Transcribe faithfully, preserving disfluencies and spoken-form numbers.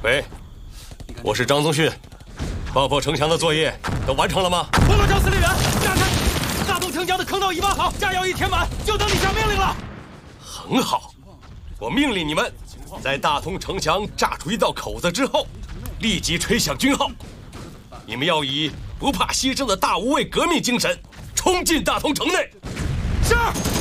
喂，我是张宗逊，爆破城墙的作业都完成了吗？ 报告张司令员，炸开！大东城墙的坑道已挖好，炸药已填满，就等你下命令了。 很好，我命令你们，在大通城墙炸出一道口子之后，立即吹响军号。你们要以不怕牺牲的大无畏革命精神，冲进大通城内。 是。